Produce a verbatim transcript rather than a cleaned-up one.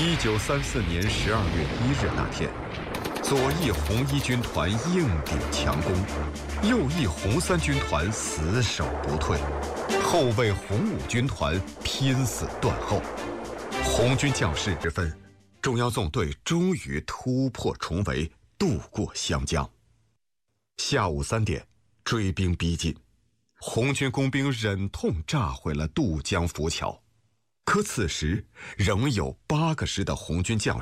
一九三四年十二月一日那天，左翼红一军团硬顶强攻，右翼红三军团死守不退，后卫红五军团拼死断后。红军将士之分，中央纵队终于突破重围，渡过湘江。下午三点，追兵逼近，红军工兵忍痛炸毁了渡江浮桥。可此时仍有八个师的红军将